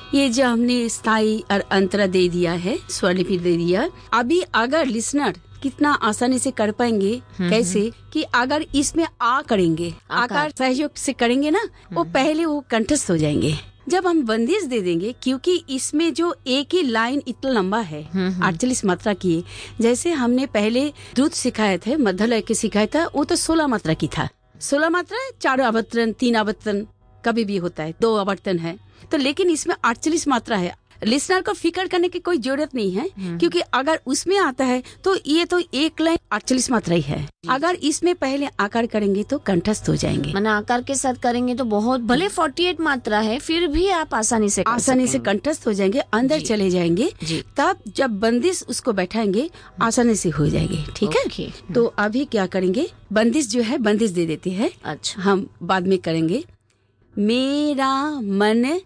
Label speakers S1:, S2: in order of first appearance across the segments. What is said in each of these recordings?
S1: ये जो हमने स्थाई और अंतरा दे दिया है, स्वरलिपि दे दिया। अभी अगर लिसनर कितना आसानी से कर पाएंगे, कैसे कि अगर इसमें आ करेंगे, आकार सहयोग से करेंगे ना, वो पहले वो कंठस्थ हो जाएंगे। जब हम बंदिश दे देंगे, क्योंकि इसमें जो एक ही लाइन इतना लंबा है, 48 मात्रा की है। जैसे हमने पहले द्रुत सिखाया था, मध्यलय के सिखाया था, वो तो 16 मात्रा की था। 16 मात्रा 4 आवर्तन, 3 आवर्तन कभी भी होता है, 2 आवर्तन है। तो लेकिन इसमें 48 मात्रा है। लिसनर को फिक्र करने की कोई जरूरत नहीं है, क्योंकि अगर उसमें आता है तो ये तो एक लाइन 48 मात्रा ही है। अगर इसमें पहले आकार करेंगे तो कंठस्थ हो जाएंगे।
S2: माना आकार के साथ करेंगे तो बहुत, भले 48 मात्रा है फिर भी आप आसानी से
S1: कंठस्थ हो जाएंगे, अंदर चले जाएंगे। तब जब बंदिश उसको बैठाएंगे आसानी से हो जाएंगे। ठीक है। तो अभी क्या करेंगे, बंदिश जो है बंदिश दे देते हैं।
S2: अच्छा,
S1: हम बाद में करेंगे। मेरा मन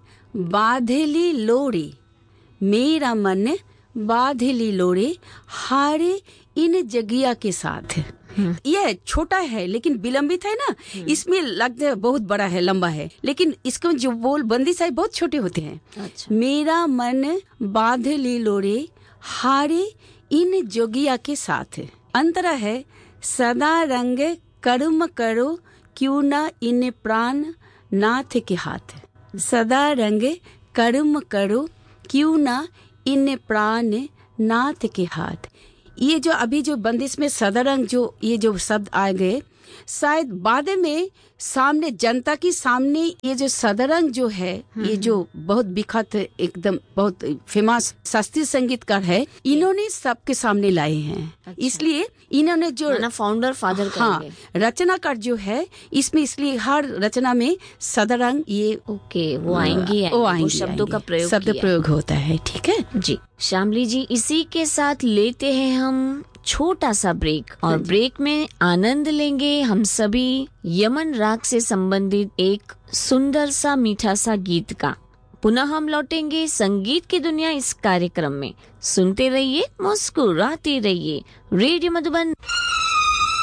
S1: बाधली लोड़ी, मेरा मन बाधली लोड़े, हारे इन जगिया के साथ। ये छोटा है लेकिन विलंबित है ना, इसमें लगता है बहुत बड़ा है, लंबा है, लेकिन इसको जो बोल बंदिश है बहुत छोटे होते हैं।
S2: अच्छा।
S1: मेरा मन बाधली लोड़े, हारे इन जोगिया के साथ। अंतरा है, सदा रंग कर्म करो, क्यों ना इन प्राण नाथ के हाथ। सदा रंग कर्म करो, क्यों ना इन प्राण नाथ के हाथ। ये जो अभी जो बंदिश में सदरंग जो ये जो शब्द आ गए, शायद बाद में सामने जनता की सामने ये जो सदरंग जो है, ये जो बहुत विख्यात एकदम बहुत फेमस शास्त्रीय संगीतकार है, इन्होंने सबके सामने लाए हैं। अच्छा। इसलिए इन्होंने जो
S2: फाउंडर फादर,
S1: रचनाकार जो है इसमें, इसलिए हर रचना में सदरंग ये
S2: वो आएंगी, वो शब्दों का
S1: प्रयोग होता है। ठीक है
S2: जी। श्यामली जी, इसी के साथ लेते हैं हम छोटा सा ब्रेक, और ब्रेक में आनंद लेंगे हम सभी यमन राग से संबंधित एक सुंदर सा मीठा सा गीत का। पुनः हम लौटेंगे संगीत की दुनिया इस कार्यक्रम में। सुनते रहिए, मुस्कुराते रहिए। रेडियो मधुबन